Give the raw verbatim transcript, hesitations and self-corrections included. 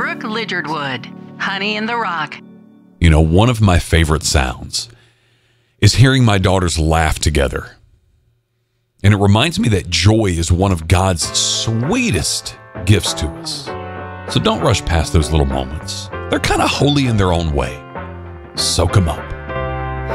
Brooke Lidgerwood, Honey in the Rock. You know, one of my favorite sounds is hearing my daughters laugh together. And it reminds me that joy is one of God's sweetest gifts to us. So don't rush past those little moments. They're kind of holy in their own way. Soak them up.